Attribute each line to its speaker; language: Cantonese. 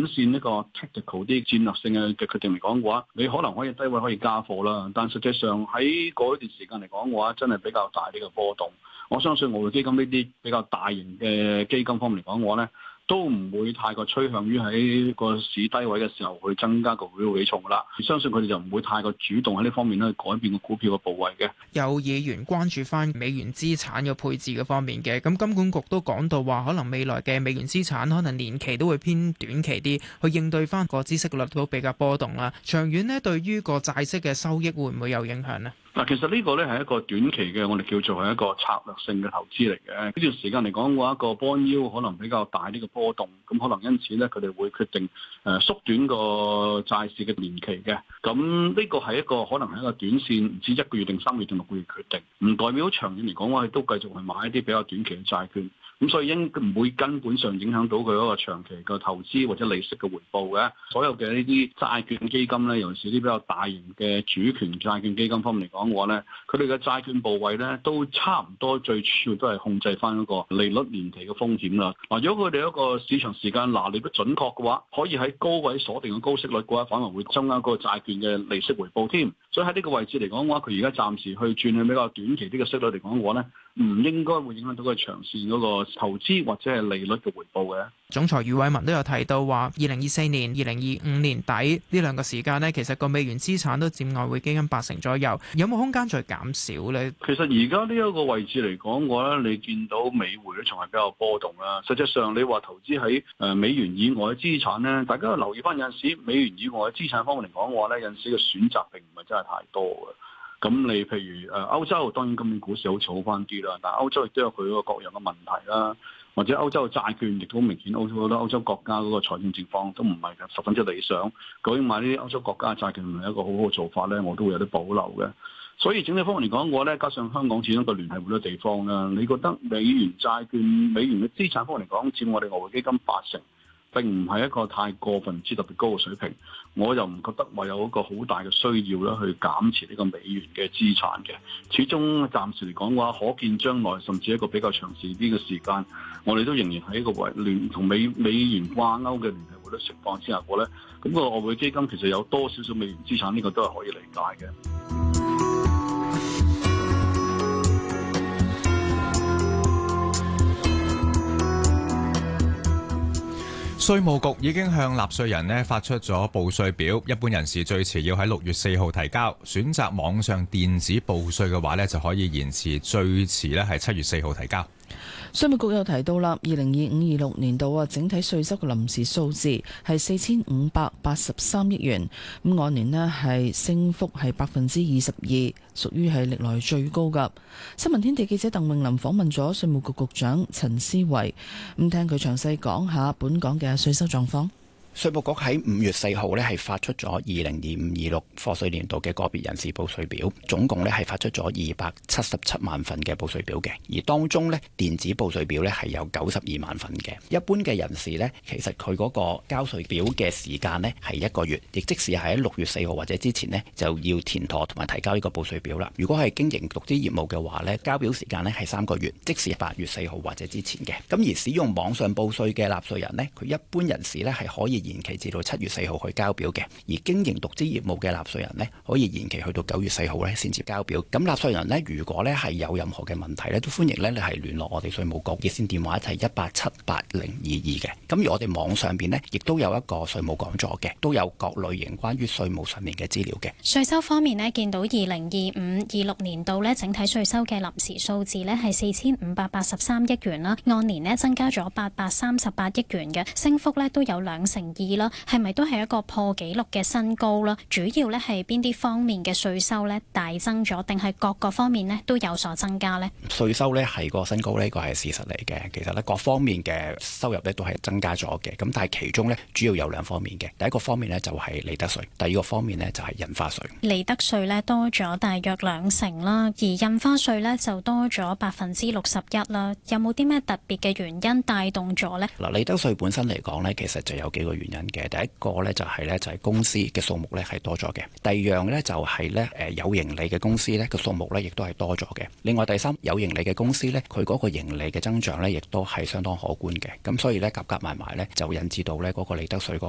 Speaker 1: 線呢個 tactical 啲戰略性嘅決定嚟講嘅話，你可能可以低位可以加貨啦，但實際上喺嗰一段時間嚟講嘅話，真係比較大啲嘅波動。我相信外匯基金呢啲比較大型嘅基金方面嚟講嘅話咧，都唔會太過趨向於喺個市低位嘅時候去增加個股票比重啦。相信佢哋就唔會太過主動喺呢方面咧改變個股票嘅部位嘅。
Speaker 2: 有議員關注翻美元資產嘅配置嘅方面嘅，咁金管局都講到話，可能未來嘅美元資產可能年期都會偏短期啲，去應對翻個孳息率都比較波動啦。長遠呢，對於個債息嘅收益會唔會有影響呢？
Speaker 1: 嗱，其實呢個咧係一個短期嘅，我哋叫做係一個策略性嘅投資嚟嘅。呢段時間嚟講嘅話，個 bond yield 可能比較大啲嘅波動，咁可能因此咧佢哋會決定縮短個債市嘅年期嘅。咁呢個係一個可能係一個短線，唔知1個月定3個月定6個月決定，唔代表長遠嚟講我哋都繼續去買一啲比較短期嘅債券。咁所以應唔會根本上影響到佢嗰個長期嘅投資或者利息嘅回報嘅。所有嘅呢啲債券基金咧，尤其是啲比較大型嘅主權債券基金方面嚟講嘅話咧，佢哋嘅債券部位咧都差唔多，最主要都係控制翻嗰個利率年期嘅風險啦。嗱，如果佢哋一個市場時間拿捏得準確嘅話，可以喺高位鎖定嘅高息率嘅話，反而會增加嗰個債券嘅利息回報添。所以喺呢個位置嚟講嘅話，佢而家暫時去轉去比較短期啲嘅息率嚟講嘅話咧，唔應該會影響到佢長線嗰個投資或者係利率嘅回報嘅。
Speaker 2: 總裁余偉文都有提到話，2024年、2025年底呢兩個時間呢，其實個美元資產都佔外匯基金80%左右，有冇空間再減少呢？
Speaker 1: 其實而家呢一個位置嚟講嘅話咧，你見到美匯咧仲係比較波動啦。實際上你話投資喺美元以外嘅資產咧，大家要留意翻有陣時美元以外嘅資產方面嚟講嘅話咧，有陣時嘅選擇並唔係真係太多嘅。咁你譬如歐洲，當然今年股市好似好翻啲啦，但係歐洲亦都有佢嗰個各樣嘅問題啦，或者歐洲嘅債券亦都好明顯，好多歐洲國家嗰個財政情況都唔係十分之理想。究竟買呢啲歐洲國家嘅債券係咪一個好好嘅做法咧？我都會有啲保留嘅。所以整體方面嚟講，我咧加上香港始終個聯繫好多地方啦，你覺得美元債券、美元嘅資產方面嚟講，佔我哋外匯基金80%。並唔係一個太過分之特別高嘅水平，我又唔覺得話有一個好大嘅需要咧去減持呢個美元嘅資產嘅。始終暫時嚟講嘅話，可見將來甚至一個比較長時啲嘅時間，我哋都仍然喺一個同美元掛鈎嘅聯繫匯率情況之下嘅咧，咁個外匯基金其實有多少少美元資產，呢個都係可以理解嘅。
Speaker 3: 稅務局已經向納稅人發出咗報稅表，一般人士最遲要喺6月4號提交。選擇網上電子報稅嘅話就可以延遲，最遲係7月4號提交。
Speaker 4: 稅務局又提到啦，2025-26年度整體稅收嘅臨時數字係4583億元，咁按年係升幅係22%，屬於係歷來最高噶。新聞天地記者鄧詠琳訪問咗稅務局局長陳思維，咁聽佢詳細講下本港嘅稅收狀況。
Speaker 5: 稅務局喺5月4號係發出咗2025-26課稅年度嘅個別人士報稅表，總共係發出咗277萬份嘅報稅表嘅，而當中電子報稅表係有92萬份嘅。一般嘅人士其實佢嗰個交稅表嘅時間係1個月，亦即使係喺6月4號或者之前就要填妥同埋提交呢個報稅表啦。如果係經營獨資業務嘅話交表時間係3個月，即使8月4號或者之前嘅。咁而使用網上報稅嘅納稅人佢一般人士係可以延期至到7月4號去交表嘅，而經營獨資業務嘅納稅人可以延期去到9月4號先至交表。咁納稅人如果係有任何嘅問題都歡迎你係聯絡我哋稅務局熱線電話係1878022嘅。咁而我哋網上邊亦都有一個稅務講座嘅，都有各類型關於稅務上面嘅資料嘅。
Speaker 6: 稅收方面見到2025-26年度整體稅收嘅臨時數字係4583億元啦，按年增加咗838億元嘅，升幅都有2%啦，係咪都係一個破紀錄嘅新高啦？主要係邊啲方面嘅稅收大增咗，定係各個方面都有所增加呢？稅收係個新高呢個係事實嚟嘅。其實各方面嘅收入都係增加咗嘅。咁但係其中主要有2方面嘅。第一個方面就係利得稅，第二個方面就係印花稅。利得稅多咗大約2%啦，而印花稅就多咗61%啦。有冇啲咩特別嘅原因帶動咗呢？嗱，利得稅本身嚟講其實就有幾個原因嘅。第一個就係公司嘅數目係多咗嘅。第二樣就係有盈利嘅公司個數目亦都係多咗嘅。另外第三，有盈利嘅公司佢嗰個盈利嘅增長亦都係相當可觀嘅。咁所以夾埋就引致到嗰個利得稅